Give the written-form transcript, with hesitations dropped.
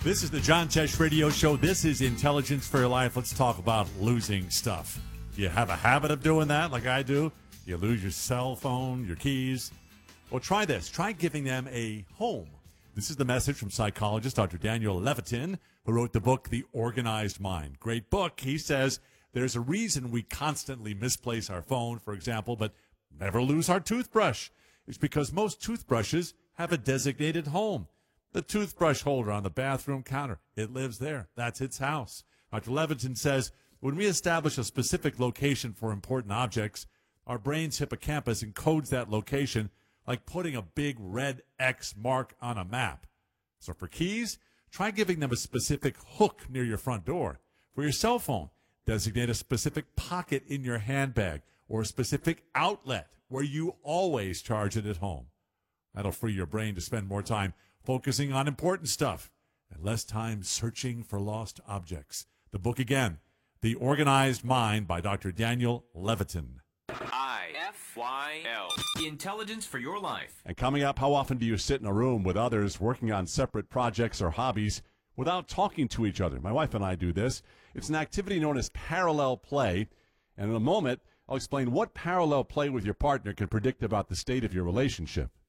This is the John Tesh Radio Show. This is Intelligence for Your Life. Let's talk about losing stuff. You have a habit of doing that like I do. You lose your cell phone, your keys. Well, try this. Try giving them a home. This is the message from psychologist Dr. Daniel Levitin, who wrote the book, The Organized Mind. Great book. He says there's a reason we constantly misplace our phone, for example, but never lose our toothbrush. It's because most toothbrushes have a designated home. The toothbrush holder on the bathroom counter, it lives there. That's its house. Dr. Levitin says when we establish a specific location for important objects, our brain's hippocampus encodes that location like putting a big red X mark on a map. So for keys, try giving them a specific hook near your front door. For your cell phone, designate a specific pocket in your handbag or a specific outlet where you always charge it at home. That'll free your brain to spend more time focusing on important stuff and less time searching for lost objects. The book again, The Organized Mind by Dr. Daniel Levitin. IFYL. Intelligence for Your Life. And coming up, how often do you sit in a room with others working on separate projects or hobbies without talking to each other? My wife and I do this. It's an activity known as parallel play. And in a moment, I'll explain what parallel play with your partner can predict about the state of your relationship.